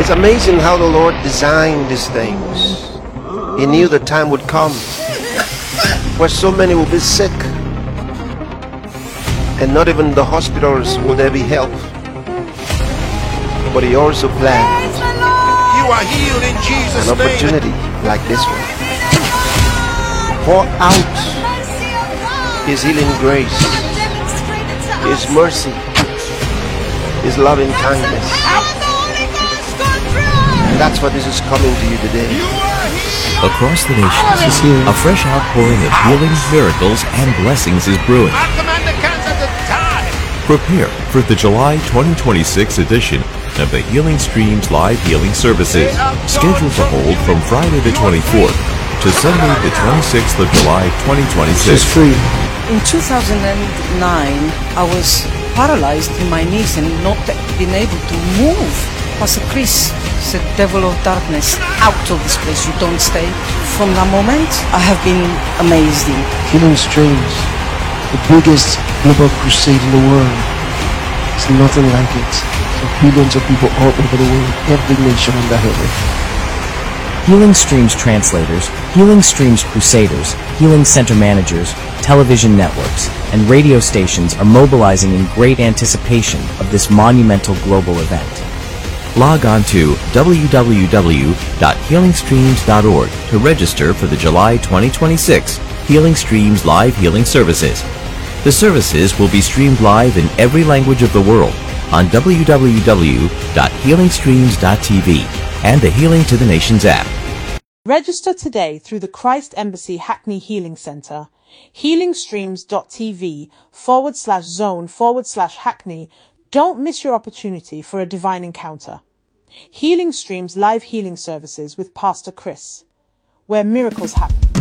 It's amazing how the Lord designed these things. He knew the time would come where so many will be sick, and not even the hospitals will there be help. But He also planned You are healed in Jesus' an opportunity like this one. Pour out His healing grace, His mercy, His loving kindness. And that's what this is coming to you today. Across the nations, a fresh outpouring of healing, miracles, and blessings is brewing. I command the cancer to die. Prepare for the July 2026 edition of the Healing Streams Live Healing Services, scheduled to hold from Friday the 24th to Sunday the 26th of July 2026. In 2009, I was paralyzed in my knees and not being able to move. Pastor Chris said, "Devil of darkness, out of this place, you don't stay." From that moment, I have been amazed. Healing Streams, the biggest global crusade in the world. It's nothing like it. So billions of people all over the world, every nation under heaven. Healing Streams translators, Healing Streams crusaders, Healing Center managers, television networks, and radio stations are mobilizing in great anticipation of this monumental global event. Log on to www.healingstreams.org to register for the July 2026 Healing Streams Live Healing Services. The services will be streamed live in every language of the world on www.healingstreams.tv and the Healing to the Nations app. Register today through the Christ Embassy Hackney Healing Center, healingstreams.tv/zone/Hackney. Don't miss your opportunity for a divine encounter. Healing Streams Live Healing Services with Pastor Chris, where miracles happen.